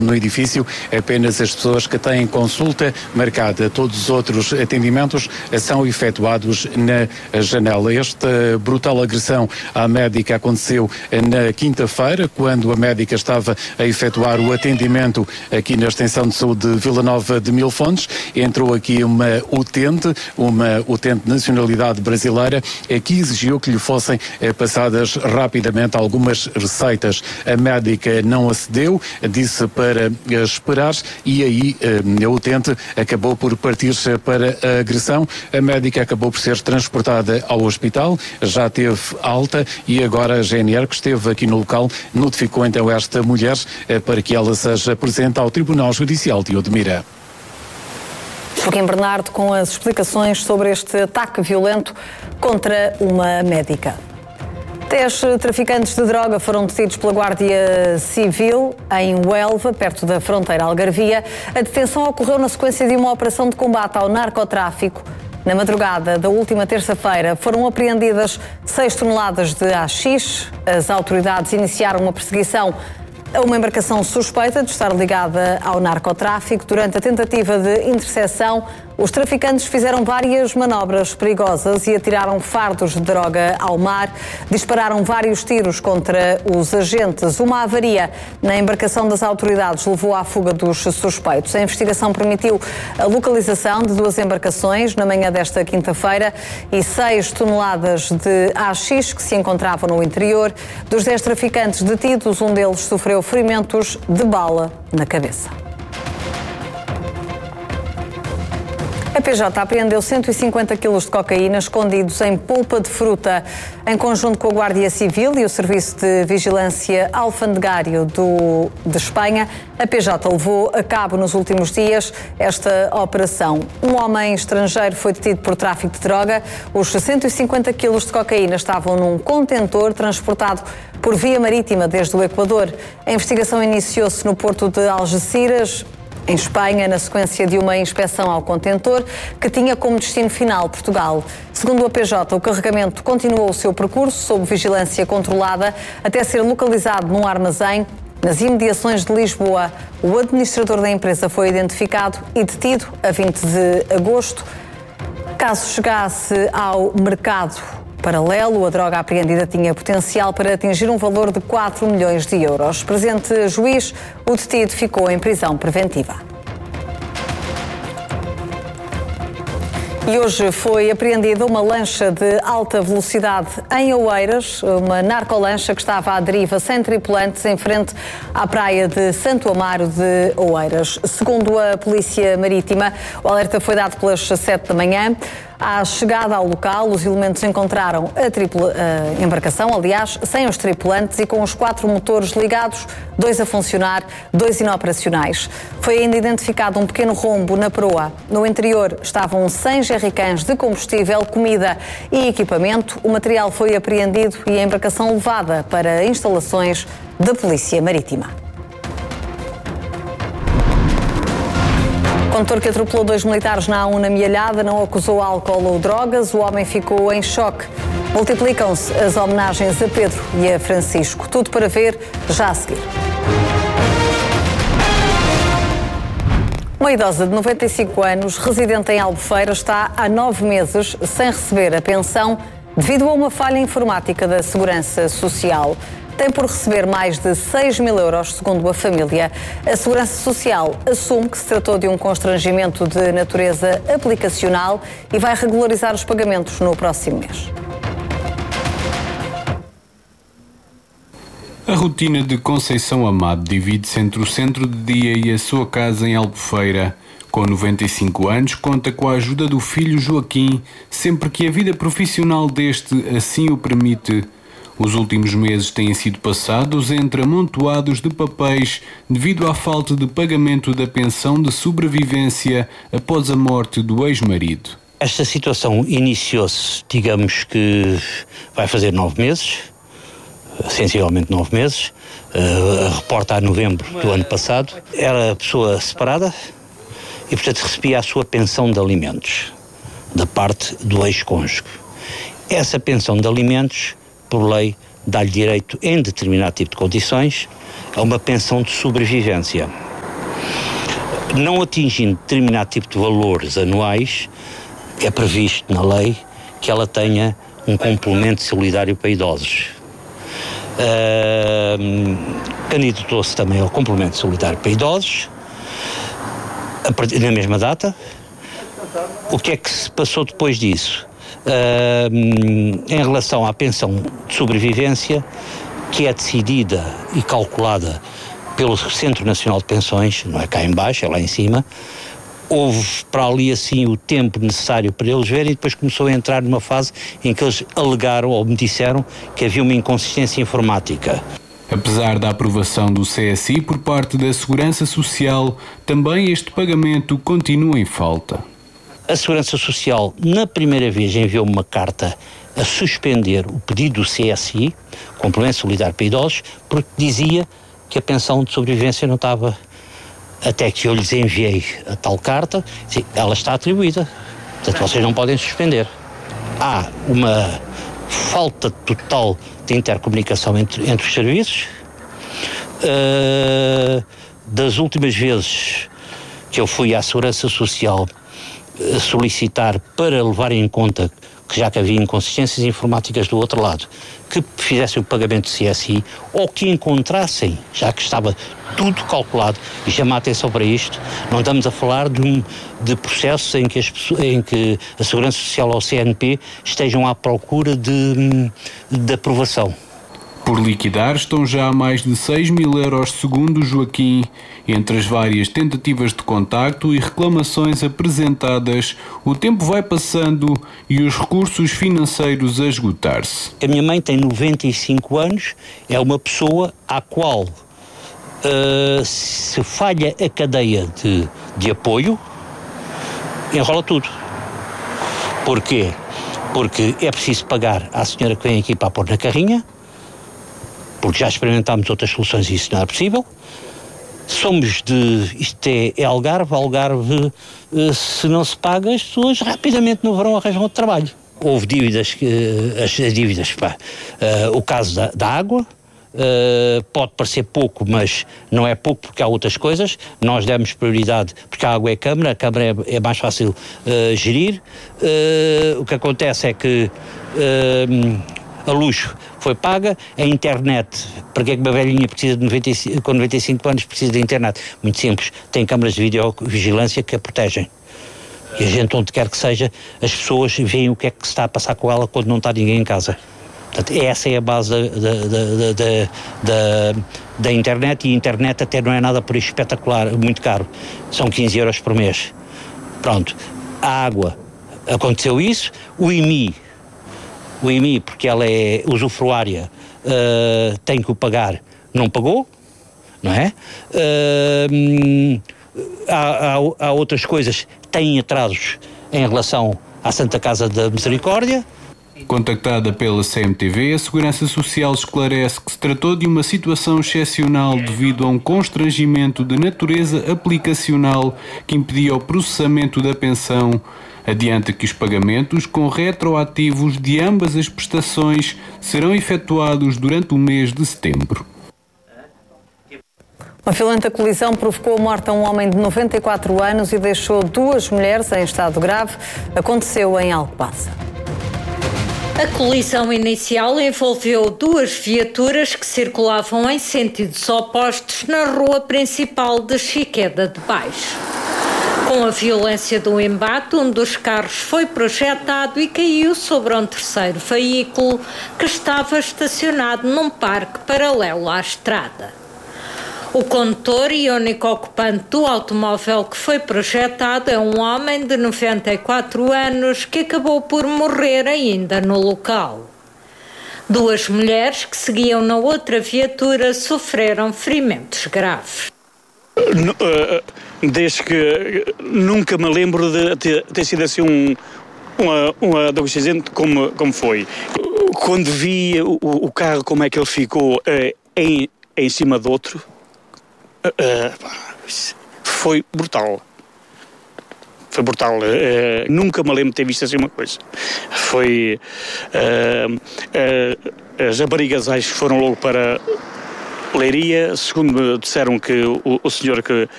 no edifício, apenas as pessoas que têm consulta marcada. Todos os outros atendimentos são efetuados na janela. Esta brutal agressão à médica aconteceu na quinta-feira, quando a médica estava a efetuar o atendimento aqui na extensão de saúde de Vila Nova de Mil Fontes. Entrou aqui uma utente de nacionalidade brasileira, que exigiu que lhe fossem passadas rapidamente algumas receitas. A médica não acedeu, disse para esperar, e aí a utente acabou por partir-se para a agressão. A médica acabou por ser transportada ao hospital, já teve alta, e agora a GNR, que esteve aqui no local, notificou então esta mulher para que ela seja presente ao Tribunal Judicial de Odmira. Joaquim Bernardo com as explicações sobre este ataque violento contra uma médica. 10 traficantes de droga foram detidos pela Guardia Civil em Huelva, perto da fronteira algarvia. A detenção ocorreu na sequência de uma operação de combate ao narcotráfico. Na madrugada da última terça-feira foram apreendidas 6 toneladas de haxixe. As autoridades iniciaram uma perseguição a uma embarcação suspeita de estar ligada ao narcotráfico. Durante a tentativa de interseção, os traficantes fizeram várias manobras perigosas e atiraram fardos de droga ao mar. Dispararam vários tiros contra os agentes. Uma avaria na embarcação das autoridades levou à fuga dos suspeitos. A investigação permitiu a localização de 2 embarcações na manhã desta quinta-feira e 6 toneladas de haxixe que se encontravam no interior. Dos 10 traficantes detidos, um deles sofreu ferimentos de bala na cabeça. A PJ apreendeu 150 quilos de cocaína escondidos em polpa de fruta. Em conjunto com a Guardia Civil e o Serviço de Vigilância Alfandegário de Espanha, a PJ levou a cabo nos últimos dias esta operação. Um homem estrangeiro foi detido por tráfico de droga. Os 150 quilos de cocaína estavam num contentor transportado por via marítima desde o Equador. A investigação iniciou-se no porto de Algeciras, em Espanha, na sequência de uma inspeção ao contentor que tinha como destino final Portugal. Segundo a PJ, o carregamento continuou o seu percurso sob vigilância controlada até ser localizado num armazém nas imediações de Lisboa. O administrador da empresa foi identificado e detido a 20 de agosto. Caso chegasse ao mercado paralelo, a droga apreendida tinha potencial para atingir um valor de 4 milhões de euros. Presente juiz, o detido ficou em prisão preventiva. E hoje foi apreendida uma lancha de alta velocidade em Oeiras, uma narcolancha que estava à deriva sem tripulantes em frente à praia de Santo Amaro de Oeiras. Segundo a Polícia Marítima, o alerta foi dado pelas 7 da manhã. À chegada ao local, os elementos encontraram a embarcação, aliás, sem os tripulantes e com os 4 motores ligados, 2 a funcionar, 2 inoperacionais. Foi ainda identificado um pequeno rombo na proa. No interior estavam 100 jerrycans de combustível, comida e equipamento. O material foi apreendido e a embarcação levada para instalações da Polícia Marítima. O condutor que atropelou 2 militares na A1 na Mialhada não acusou álcool ou drogas. O homem ficou em choque. Multiplicam-se as homenagens a Pedro e a Francisco. Tudo para ver já a seguir. Uma idosa de 95 anos, residente em Albufeira, está há 9 meses sem receber a pensão devido a uma falha informática da Segurança Social. Tem por receber mais de 6 mil euros, segundo a família. A Segurança Social assume que se tratou de um constrangimento de natureza aplicacional e vai regularizar os pagamentos no próximo mês. A rotina de Conceição Amado divide-se entre o centro de dia e a sua casa em Albufeira. Com 95 anos, conta com a ajuda do filho Joaquim, sempre que a vida profissional deste assim o permite. Os últimos meses têm sido passados entre amontoados de papéis devido à falta de pagamento da pensão de sobrevivência após a morte do ex-marido. Esta situação iniciou-se, digamos que vai fazer 9 meses, sensivelmente 9 meses, reporta a novembro do ano passado. Era pessoa separada e, portanto, recebia a sua pensão de alimentos da parte do ex-cônjuge. Essa pensão de alimentos, por lei, dá-lhe direito, em determinado tipo de condições, a uma pensão de sobrevivência. não atingindo determinado tipo de valores anuais, é previsto na lei que ela tenha um complemento solidário para idosos. Candidatou-se também ao complemento solidário para idosos, na mesma data. O que é que se passou depois disso? Em relação à pensão de sobrevivência, que é decidida e calculada pelo Centro Nacional de Pensões, não é cá em baixo, é lá em cima, houve para ali assim o tempo necessário para eles verem, e depois começou a entrar numa fase em que eles alegaram ou me disseram que havia uma inconsistência informática. Apesar da aprovação do CSI por parte da Segurança Social, também este pagamento continua em falta. A Segurança Social, na primeira vez, enviou uma carta a suspender o pedido do CSI, Complemento Solidário para Idosos, porque dizia que a pensão de sobrevivência não estava, até que eu lhes enviei a tal carta, ela está atribuída, portanto vocês não podem suspender. Há uma falta total de intercomunicação entre os serviços. Das últimas vezes que eu fui à Segurança Social solicitar para levar em conta que já que havia inconsistências informáticas do outro lado, que fizessem o pagamento do CSI ou que encontrassem, já que estava tudo calculado, e chama a atenção para isto, não estamos a falar de processos em que a Segurança Social ou o CNP estejam à procura de aprovação. Por liquidar estão já mais de 6.000 euros, segundo Joaquim. Entre as várias tentativas de contacto e reclamações apresentadas, o tempo vai passando e os recursos financeiros a esgotar-se. A minha mãe tem 95 anos, é uma pessoa à qual se falha a cadeia de apoio, enrola tudo. Porquê? Porque é preciso pagar à senhora que vem aqui para pôr na carrinha, porque já experimentámos outras soluções e isso não é possível. Isto é Algarve, se não se paga, as pessoas rapidamente no verão arranjam outro trabalho. Houve dívidas, o caso da água, pode parecer pouco, mas não é pouco porque há outras coisas. Nós demos prioridade porque a água é câmara, a câmara é mais fácil gerir. O que acontece é que a luz foi paga, a internet, para que é que uma velhinha precisa com 95 anos precisa de internet? Muito simples, tem câmaras de videovigilância que a protegem. E a gente, onde quer que seja, as pessoas veem o que é que se está a passar com ela quando não está ninguém em casa. Portanto, essa é a base da internet, e a internet até não é nada por espetacular, muito caro, são 15 euros por mês. Pronto, a água, aconteceu isso, o IMI, porque ela é usufruária, tem que o pagar, não pagou, não é? Há outras coisas, têm atrasos em relação à Santa Casa da Misericórdia. Contactada pela CMTV, a Segurança Social esclarece que se tratou de uma situação excepcional devido a um constrangimento de natureza aplicacional que impedia o processamento da pensão. Adianta que os pagamentos com retroativos de ambas as prestações serão efetuados durante o mês de setembro. Uma violenta colisão provocou a morte a um homem de 94 anos e deixou 2 mulheres em estado grave. Aconteceu em Alcobaça. A colisão inicial envolveu 2 viaturas que circulavam em sentidos opostos na rua principal de Chiqueda de Baixo. Com a violência do embate, um dos carros foi projetado e caiu sobre um terceiro veículo que estava estacionado num parque paralelo à estrada. O condutor e único ocupante do automóvel que foi projetado é um homem de 94 anos que acabou por morrer ainda no local. 2 mulheres que seguiam na outra viatura sofreram ferimentos graves. Desde que nunca me lembro de ter sido assim um acidente como foi. Quando vi o carro, como é que ele ficou em cima do outro, foi brutal. Foi brutal. Nunca me lembro de ter visto assim uma coisa. Foi... as raparigas acho que foram logo para Leiria, segundo me disseram que o senhor que